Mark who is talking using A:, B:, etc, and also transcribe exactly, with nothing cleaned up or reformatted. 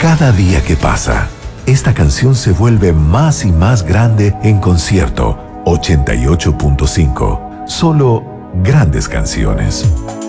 A: Cada día que pasa, esta canción se vuelve más y más grande en Concierto ochenta y ocho punto cinco. Solo grandes canciones.